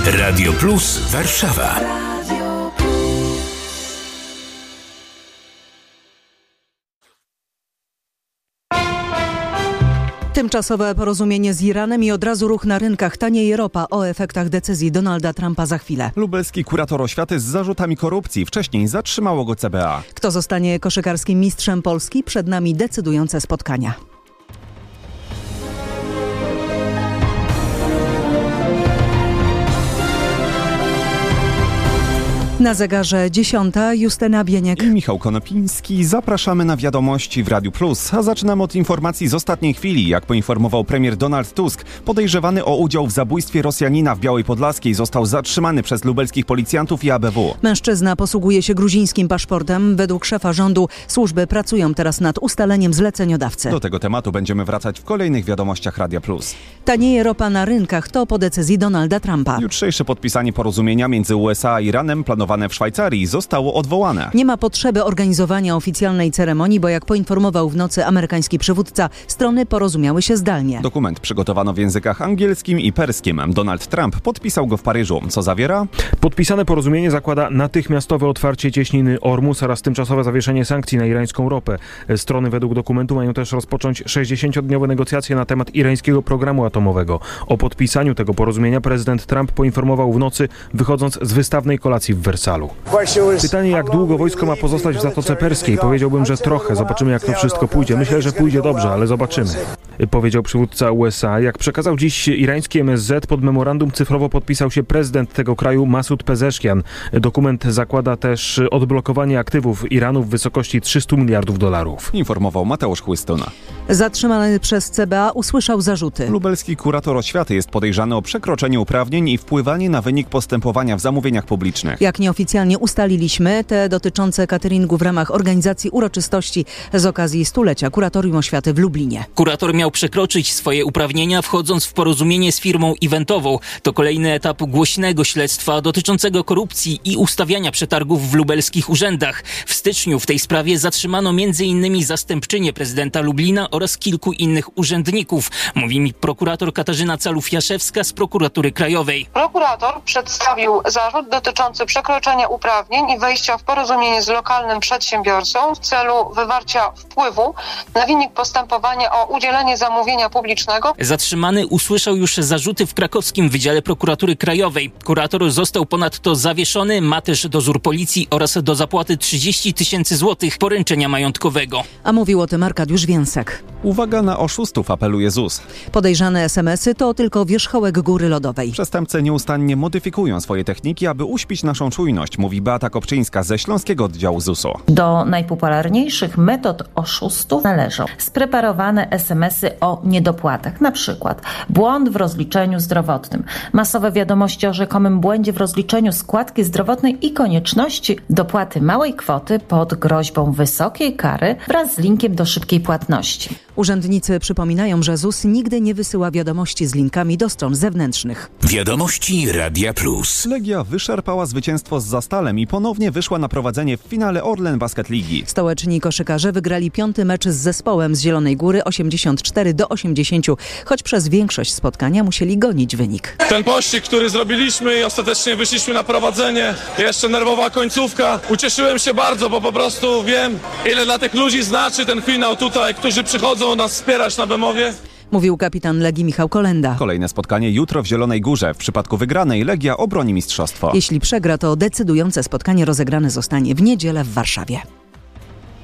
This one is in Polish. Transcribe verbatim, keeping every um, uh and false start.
Radio Plus Warszawa. Tymczasowe porozumienie z Iranem i od razu ruch na rynkach. Taniej ropa. O efektach decyzji Donalda Trumpa za chwilę. Lubelski kurator oświaty z zarzutami korupcji. Wcześniej zatrzymało go C B A. Kto zostanie koszykarskim mistrzem Polski? Przed nami decydujące spotkania. Na zegarze dziesiąta. Justyna Bieniek i Michał Konopiński. Zapraszamy na wiadomości w Radiu Plus. A zaczynamy od informacji z ostatniej chwili. Jak poinformował premier Donald Tusk, podejrzewany o udział w zabójstwie Rosjanina w Białej Podlaskiej został zatrzymany przez lubelskich policjantów i A B W. Mężczyzna posługuje się gruzińskim paszportem. Według szefa rządu służby pracują teraz nad ustaleniem zleceniodawcy. Do tego tematu będziemy wracać w kolejnych wiadomościach Radia Plus. Tanieje ropa na rynkach. To po decyzji Donalda Trumpa. Jutrzejsze podpisanie porozumienia między U S A a Iranem planowane w Szwajcarii zostało odwołane. Nie ma potrzeby organizowania oficjalnej ceremonii, bo jak poinformował w nocy amerykański przywódca, strony porozumiały się zdalnie. Dokument przygotowano w językach angielskim i perskim. Donald Trump podpisał go w Paryżu. Co zawiera? Podpisane porozumienie zakłada natychmiastowe otwarcie cieśniny Ormus oraz tymczasowe zawieszenie sankcji na irańską ropę. Strony według dokumentu mają też rozpocząć sześćdziesięciodniowe negocjacje na temat irańskiego programu atomowego. O podpisaniu tego porozumienia prezydent Trump poinformował w nocy, wychodząc z wystawnej kolacji w Wersalu. Pytanie, jak długo wojsko ma pozostać w Zatoce Perskiej? Powiedziałbym, że trochę. Zobaczymy, jak to wszystko pójdzie. Myślę, że pójdzie dobrze, ale zobaczymy. Powiedział przywódca U S A. Jak przekazał dziś irański M S Z, pod memorandum cyfrowo podpisał się prezydent tego kraju Masud Pezeshkian. Dokument zakłada też odblokowanie aktywów Iranu w wysokości trzysta miliardów dolarów. Informował Mateusz Chłystuna. Zatrzymany przez C B A usłyszał zarzuty. Lubelski kurator oświaty jest podejrzany o przekroczenie uprawnień i wpływanie na wynik postępowania w zamówieniach publicznych. Jak nieoficjalnie ustaliliśmy, te dotyczące cateringu w ramach organizacji uroczystości z okazji stulecia Kuratorium Oświaty w Lublinie. Kurator miał przekroczyć swoje uprawnienia, wchodząc w porozumienie z firmą eventową. To kolejny etap głośnego śledztwa dotyczącego korupcji i ustawiania przetargów w lubelskich urzędach. W styczniu w tej sprawie zatrzymano między innymi zastępczynię prezydenta Lublina oraz kilku innych urzędników. Mówi mi prokurator Katarzyna Calów-Jaszewska z Prokuratury Krajowej. Prokurator przedstawił zarzut dotyczący przekroczenia uprawnień i wejścia w porozumienie z lokalnym przedsiębiorcą w celu wywarcia wpływu na wynik postępowania o udzielenie zamówienia publicznego. Zatrzymany usłyszał już zarzuty w krakowskim Wydziale Prokuratury Krajowej. Kurator został ponadto zawieszony, ma też dozór policji oraz do zapłaty trzydzieści tysięcy złotych poręczenia majątkowego. A mówił o tym Arkadiusz Więsek. Uwaga na oszustów, apeluje Z U S. Podejrzane es em esy to tylko wierzchołek góry lodowej. Przestępcy nieustannie modyfikują swoje techniki, aby uśpić naszą czujność, mówi Beata Kopczyńska ze Śląskiego Oddziału Z U S u. Do najpopularniejszych metod oszustów należą spreparowane es em esy o niedopłatach, na przykład błąd w rozliczeniu zdrowotnym, masowe wiadomości o rzekomym błędzie w rozliczeniu składki zdrowotnej i konieczności dopłaty małej kwoty pod groźbą wysokiej kary wraz z linkiem do szybkiej płatności. Urzędnicy przypominają, że Z U S nigdy nie wysyła wiadomości z linkami do stron zewnętrznych. Wiadomości Radia Plus. Legia wyszarpała zwycięstwo z Zastalem i ponownie wyszła na prowadzenie w finale Orlen Basket Ligi. Stołeczni koszykarze wygrali piąty mecz z zespołem z Zielonej Góry osiemdziesiąt cztery do osiemdziesięciu, choć przez większość spotkania musieli gonić wynik. Ten pościg, który zrobiliśmy i ostatecznie wyszliśmy na prowadzenie, jeszcze nerwowa końcówka. Ucieszyłem się bardzo, bo po prostu wiem, ile dla tych ludzi znaczy ten finał tutaj, którzy przychodzą nas wspierać na Bemowie. Mówił kapitan Legii Michał Kolenda. Kolejne spotkanie jutro w Zielonej Górze. W przypadku wygranej Legia obroni mistrzostwo. Jeśli przegra, to decydujące spotkanie rozegrane zostanie w niedzielę w Warszawie.